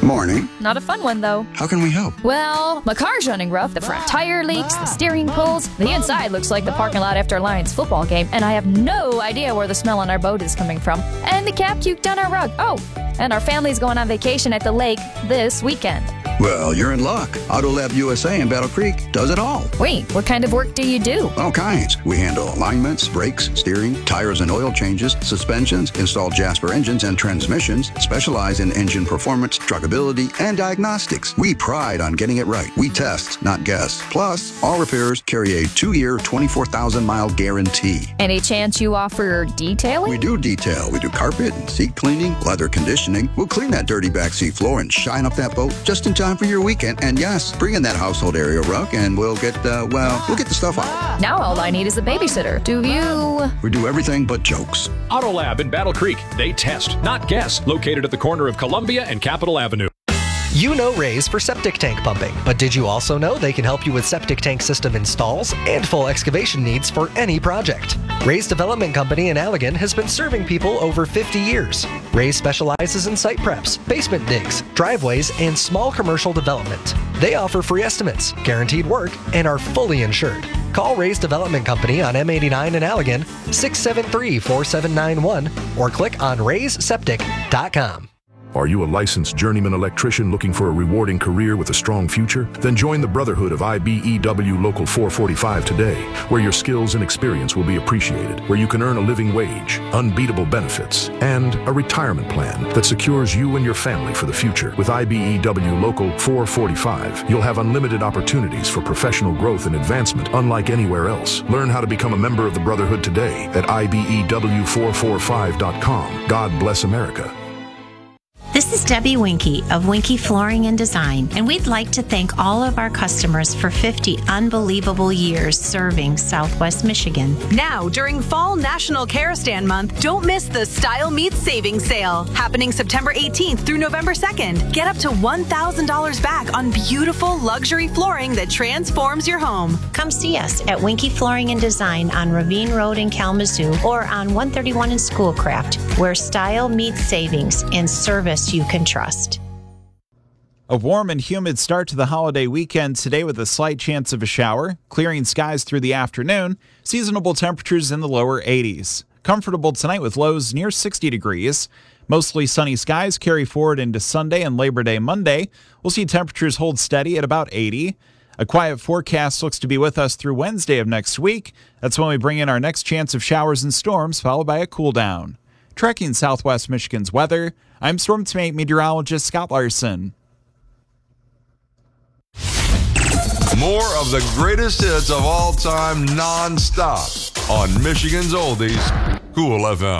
Morning. Not a fun one, though. How can we help? Well, my car's running rough. The front tire leaks, the steering pulls. The inside looks like the parking lot after a Lions football game, and I have no idea where the smell on our boat is coming from. And the cat puked on our rug. Oh, and our family's going on vacation at the lake this weekend. Well, you're in luck. Autolab USA in Battle Creek does it all. Wait, what kind of work do you do? All kinds. We handle alignments, brakes, steering, tires and oil changes, suspensions, install Jasper engines and transmissions, specialize in engine performance, truckability, and diagnostics. We pride on getting it right. We test, not guess. Plus, all repairs carry a 2-year, 24,000-mile guarantee. Any chance you offer detailing? We do detail. We do carpet and seat cleaning, leather conditioning. We'll clean that dirty backseat floor and shine up that boat just in time for your weekend. And yes, bring in that household area rug and we'll get the stuff out. Now all I need is a babysitter. Do you? We do everything but jokes. Autolab in Battle Creek. They test, not guess. Located at the corner of Columbia and Capitol Avenue. You know Rays for septic tank pumping, but did you also know they can help you with septic tank system installs and full excavation needs for any project? Rays Development Company in Allegan has been serving people over 50 years. Rays specializes in site preps, basement digs, driveways, and small commercial development. They offer free estimates, guaranteed work, and are fully insured. Call Rays Development Company on M89 in Allegan, 673-4791, or click on raysseptic.com. Are you a licensed journeyman electrician looking for a rewarding career with a strong future? Then join the Brotherhood of IBEW Local 445 today, where your skills and experience will be appreciated, where you can earn a living wage, unbeatable benefits, and a retirement plan that secures you and your family for the future. With IBEW Local 445, you'll have unlimited opportunities for professional growth and advancement unlike anywhere else. Learn how to become a member of the Brotherhood today at IBEW445.com. God bless America. This is Debbie Winkie of Winkie Flooring and Design, and we'd like to thank all of our customers for 50 unbelievable years serving Southwest Michigan. Now, during Fall National Care Stand Month, don't miss the Style Meets Savings Sale, happening September 18th through November 2nd. Get up to $1,000 back on beautiful luxury flooring that transforms your home. Come see us at Winkie Flooring and Design on Ravine Road in Kalamazoo or on 131 in Schoolcraft, where style meets savings and service you can trust. A warm and humid start to the holiday weekend today with a slight chance of a shower, clearing skies through the afternoon, seasonable temperatures in the lower 80s. Comfortable tonight with lows near 60 degrees. Mostly sunny skies carry forward into Sunday and Labor Day Monday. We'll see temperatures hold steady at about 80. A quiet forecast looks to be with us through Wednesday of next week. That's when we bring in our next chance of showers and storms, followed by a cool down. Tracking Southwest Michigan's weather, I'm Storm Team meteorologist Scott Larson. More of the greatest hits of all time non-stop on Michigan's Oldies, Cool FM.